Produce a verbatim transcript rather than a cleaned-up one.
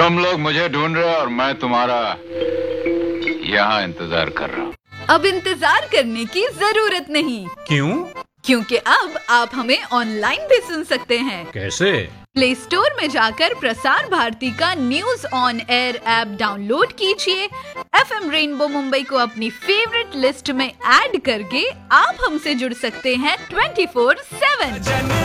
तुम लोग मुझे ढूंढ रहे हो और मैं तुम्हारा यहाँ इंतजार कर रहा हूँ। अब इंतजार करने की जरूरत नहीं। क्यों? क्योंकि अब आप हमें ऑनलाइन भी सुन सकते हैं। कैसे? प्ले स्टोर में जाकर प्रसार भारती का news on air app download कीजिए। एफएम रेनबो मुंबई को अपनी फेवरेट लिस्ट में ऐड करके आप हमसे जुड़ सकते हैं ट्वेंटी फोर सेवन।